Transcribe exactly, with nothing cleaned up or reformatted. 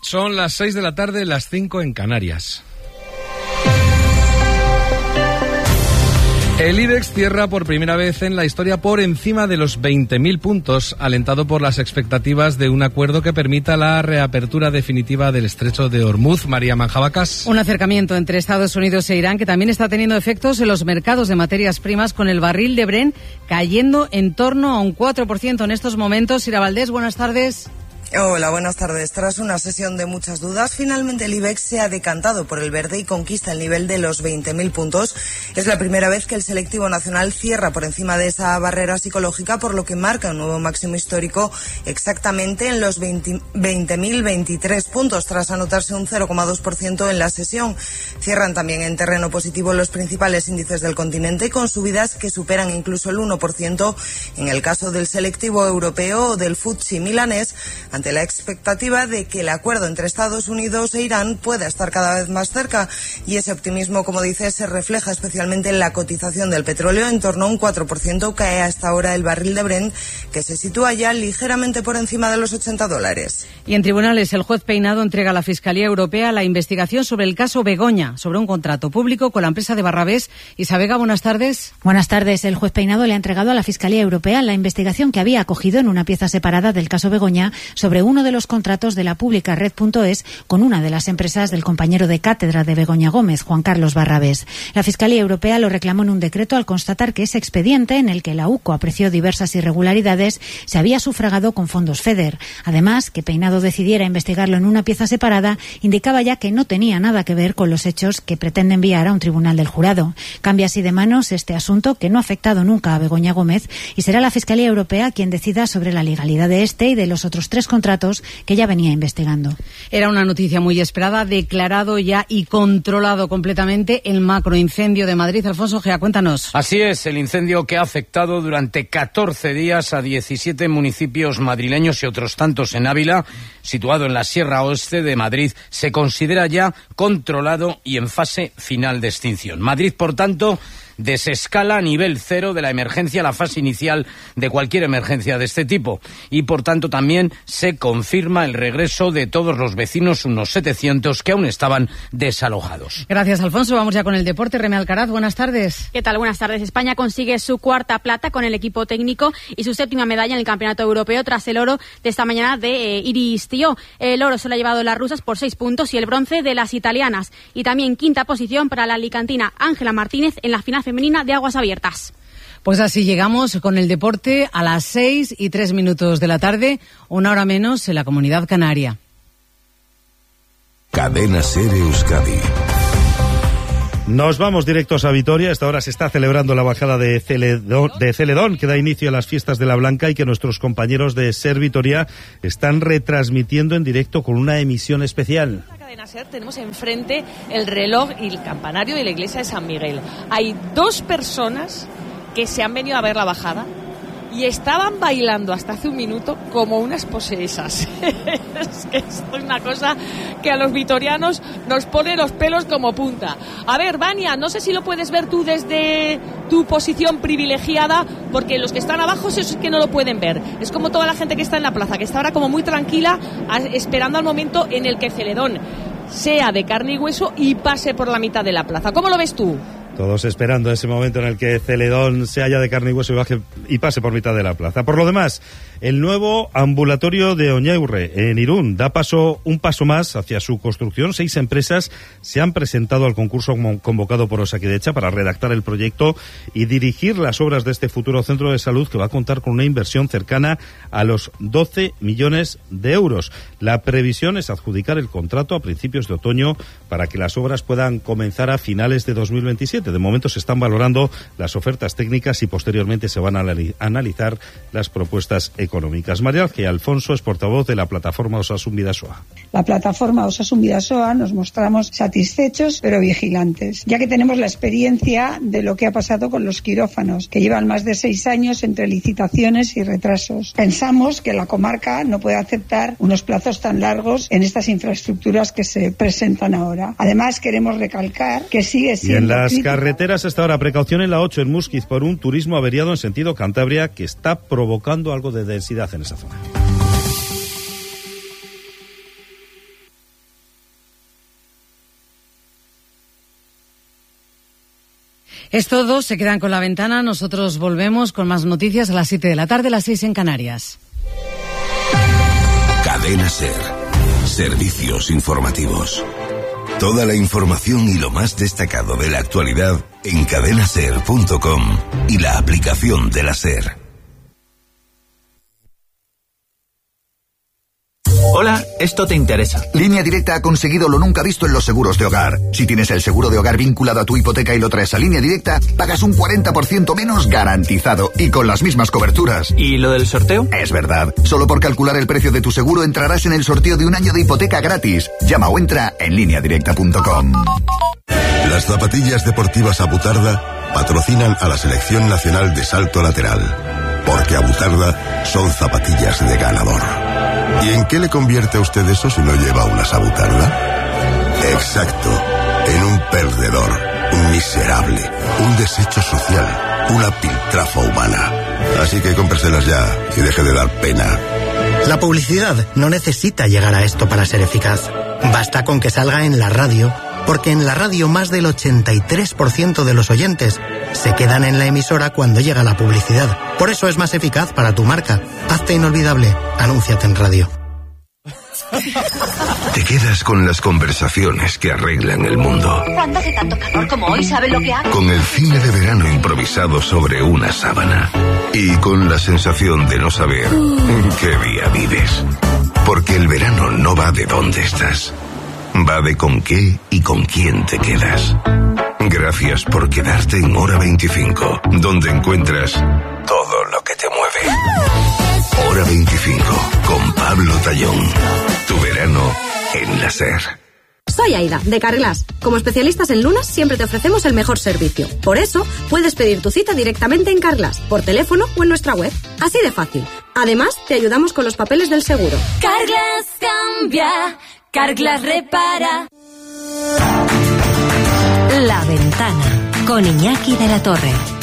Son las seis de la tarde, las cinco en Canarias. El IBEX cierra por primera vez en la historia por encima de los veinte mil puntos, alentado por las expectativas de un acuerdo que permita la reapertura definitiva del estrecho de Hormuz. María Manjabacas. Un acercamiento entre Estados Unidos e Irán que también está teniendo efectos en los mercados de materias primas, con el barril de Brent cayendo en torno a un cuatro por ciento en estos momentos. Sira Valdés, buenas tardes. Hola, buenas tardes. Tras una sesión de muchas dudas, finalmente el IBEX se ha decantado por el verde y conquista el nivel de los veinte mil puntos. Es la primera vez que el selectivo nacional cierra por encima de esa barrera psicológica, por lo que marca un nuevo máximo histórico exactamente en los veinte mil veintitrés puntos, tras anotarse un cero coma dos por ciento en la sesión. Cierran también en terreno positivo los principales índices del continente, con subidas que superan incluso el uno por ciento en el caso del selectivo europeo o del F T S E milanés, ante la expectativa de que el acuerdo entre Estados Unidos e Irán pueda estar cada vez más cerca. Y ese optimismo, como dice, se refleja especialmente en la cotización del petróleo. En torno a un cuatro por ciento cae hasta ahora el barril de Brent, que se sitúa ya ligeramente por encima de los ochenta dólares. Y en tribunales, el juez Peinado entrega a la Fiscalía Europea la investigación sobre el caso Begoña, sobre un contrato público con la empresa de Barrabés. Isabega, buenas tardes. Buenas tardes. El juez Peinado le ha entregado a la Fiscalía Europea la investigación que había acogido en una pieza separada del caso Begoña sobre uno de los contratos de la pública Red punto es con una de las empresas del compañero de cátedra de Begoña Gómez, Juan Carlos Barrabés. La Fiscalía Europea lo reclamó en un decreto al constatar que ese expediente, en el que la U C O apreció diversas irregularidades, se había sufragado con fondos FEDER. Además, que Peinado decidiera investigarlo en una pieza separada indicaba ya que no tenía nada que ver con los hechos que pretende enviar a un tribunal del jurado. Cambia así de manos este asunto, que no ha afectado nunca a Begoña Gómez, y será la Fiscalía Europea quien decida sobre la legalidad de este y de los otros tres contratos que ya venía investigando. Era una noticia muy esperada, declarado ya y controlado completamente el macroincendio de Madrid. Alfonso Gea, cuéntanos. Así es, el incendio que ha afectado durante catorce días a diecisiete municipios madrileños y otros tantos en Ávila, situado en la Sierra Oeste de Madrid, se considera ya controlado y en fase final de extinción. Madrid, por tanto, desescala a nivel cero de la emergencia, la fase inicial de cualquier emergencia de este tipo, y por tanto también se confirma el regreso de todos los vecinos, unos setecientos que aún estaban desalojados. Gracias, Alfonso. Vamos ya con el deporte. Reme Alcaraz, buenas tardes. ¿Qué tal? Buenas tardes. España consigue su cuarta plata con el equipo técnico y su séptima medalla en el Campeonato Europeo tras el oro de esta mañana de eh, Iris Tío. El oro se lo ha llevado las rusas por seis puntos y el bronce de las italianas. Y también quinta posición para la alicantina Ángela Martínez en la final femenina de aguas abiertas. Pues así llegamos con el deporte a las seis y tres minutos de la tarde, una hora menos en la Comunidad Canaria. Cadena SER Euskadi. Nos vamos directos a Vitoria. A esta hora se está celebrando la bajada de Celedón, de Celedón, que da inicio a las fiestas de la Blanca y que nuestros compañeros de SER Vitoria están retransmitiendo en directo con una emisión especial. En la cadena SER tenemos enfrente el reloj y el campanario de la iglesia de San Miguel. Hay dos personas que se han venido a ver la bajada y estaban bailando hasta hace un minuto como unas poseesas. Es que esto es una cosa que a los vitorianos nos pone los pelos como punta. A ver, Vania, no sé si lo puedes ver tú desde tu posición privilegiada, porque los que están abajo es que no lo pueden ver. Es como toda la gente que está en la plaza, que está ahora como muy tranquila, esperando al momento en el que Celedón sea de carne y hueso y pase por la mitad de la plaza. ¿Cómo lo ves tú? Todos esperando ese momento en el que Celedón se haya de carne y hueso y, baje, y pase por mitad de la plaza. Por lo demás, el nuevo ambulatorio de Oñaurre, en Irún, da paso un paso más hacia su construcción. Seis empresas se han presentado al concurso convocado por Osakidecha para redactar el proyecto y dirigir las obras de este futuro centro de salud, que va a contar con una inversión cercana a los doce millones de euros. La previsión es adjudicar el contrato a principios de otoño para que las obras puedan comenzar a finales de dos mil veintisiete. De momento se están valorando las ofertas técnicas y posteriormente se van a analizar las propuestas económicas. María Ángel Alfonso es portavoz de la plataforma Osasun Bidasoa. La plataforma Osasun Bidasoa nos mostramos satisfechos pero vigilantes, ya que tenemos la experiencia de lo que ha pasado con los quirófanos, que llevan más de seis años entre licitaciones y retrasos. Pensamos que la comarca no puede aceptar unos plazos tan largos en estas infraestructuras que se presentan ahora. Además, queremos recalcar que sigue siendo... Y en las carreteras hasta ahora, precaución en la ocho en Musquiz por un turismo averiado en sentido Cantabria que está provocando algo de densidad en esa zona. Es todo, se quedan con La Ventana. Nosotros volvemos con más noticias a las siete de la tarde, las seis en Canarias. Cadena SER. Servicios informativos. Toda la información y lo más destacado de la actualidad en cadena ser punto com y la aplicación de la SER. Hola, esto te interesa. Línea Directa ha conseguido lo nunca visto en los seguros de hogar. Si tienes el seguro de hogar vinculado a tu hipoteca y lo traes a Línea Directa, pagas un cuarenta por ciento menos garantizado y con las mismas coberturas. ¿Y lo del sorteo? Es verdad. Solo por calcular el precio de tu seguro entrarás en el sorteo de un año de hipoteca gratis. Llama o entra en línea directa punto com. Las zapatillas deportivas Abutarda patrocinan a la Selección Nacional de Salto Lateral. Porque Abutarda son zapatillas de ganador. ¿Y en qué le convierte a usted eso si no lleva unas Abutarda? Exacto, en un perdedor, un miserable, un desecho social, una piltrafa humana. Así que cómpreselas ya y deje de dar pena. La publicidad no necesita llegar a esto para ser eficaz. Basta con que salga en la radio, porque en la radio más del ochenta y tres por ciento de los oyentes se quedan en la emisora cuando llega la publicidad. Por eso es más eficaz para tu marca. Hazte inolvidable. Anúnciate en radio. Te quedas con las conversaciones que arreglan el mundo. Cuando hace tanto calor como hoy, ¿sabe lo que hago? Con el cine de verano improvisado sobre una sábana. Y con la sensación de no saber en qué día vives. Porque el verano no va de dónde estás. Va de con qué y con quién te quedas. Gracias por quedarte en Hora veinticinco, donde encuentras todo lo que te mueve. Hora veinticinco, con Pablo Tallón. Tu verano en la SER. Soy Aida, de Carglass. Como especialistas en lunas, siempre te ofrecemos el mejor servicio. Por eso, puedes pedir tu cita directamente en Carglass, por teléfono o en nuestra web. Así de fácil. Además, te ayudamos con los papeles del seguro. Carglass cambia, Carglass repara. La Ventana, con Iñaki de la Torre.